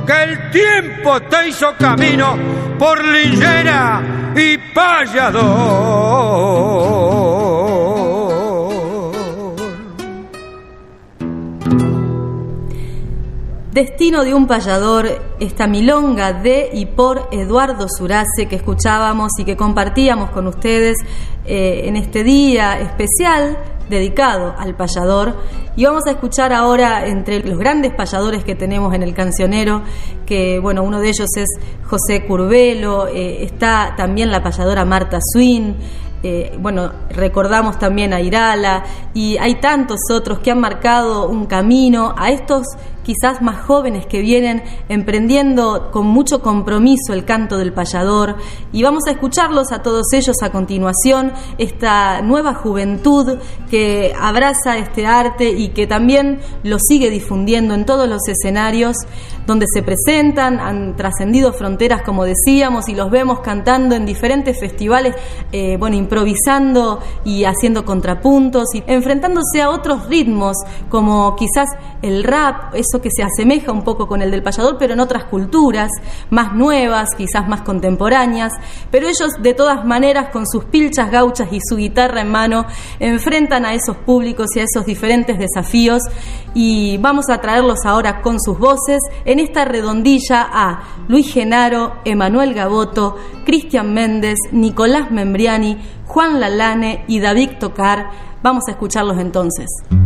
que el tiempo te hizo camino por Lillera y Payador. Destino de un payador, esta milonga de y por Eduardo Surace que escuchábamos y que compartíamos con ustedes en este día especial dedicado al payador. Y vamos a escuchar ahora, entre los grandes payadores que tenemos en el cancionero, que bueno, uno de ellos es José Curbelo, está también la payadora Marta Swin, bueno, recordamos también a Irala, y hay tantos otros que han marcado un camino a estos quizás más jóvenes que vienen emprendiendo con mucho compromiso el canto del payador, y vamos a escucharlos a todos ellos a continuación, esta nueva juventud que abraza este arte y que también lo sigue difundiendo en todos los escenarios donde se presentan. Han trascendido fronteras, como decíamos, y los vemos cantando en diferentes festivales, bueno, improvisando y haciendo contrapuntos y enfrentándose a otros ritmos como quizás el rap, eso que se asemeja un poco con el del payador, pero en otras culturas más nuevas, quizás más contemporáneas, pero ellos de todas maneras con sus pilchas gauchas y su guitarra en mano enfrentan a esos públicos y a esos diferentes desafíos, y vamos a traerlos ahora con sus voces en esta redondilla a Luis Genaro, Emanuel Gaboto, Cristian Méndez, Nicolás Membriani, Juan Lalane y David Tocar. Vamos a escucharlos entonces.